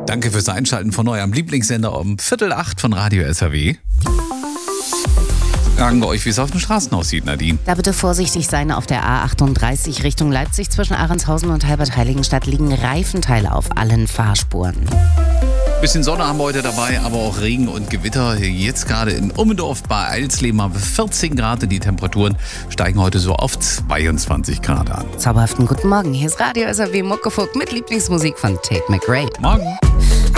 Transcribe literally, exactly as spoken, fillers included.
Danke fürs Einschalten von eurem Lieblingssender um Viertel acht von Radio S R W. Sagen wir euch, wie es auf den Straßen aussieht, Nadine. Da bitte vorsichtig sein. Auf der A achtunddreißig Richtung Leipzig zwischen Ahrendshausen und Halbert-Heiligenstadt liegen Reifenteile auf allen Fahrspuren. Bisschen Sonne haben wir heute dabei, aber auch Regen und Gewitter. Jetzt gerade in Ummendorf bei Eilsleben haben wir vierzehn Grad und die Temperaturen steigen heute so auf zweiundzwanzig Grad an. Zauberhaften guten Morgen. Hier ist Radio S R W Muckefuck mit Lieblingsmusik von Tate McRae. Morgen.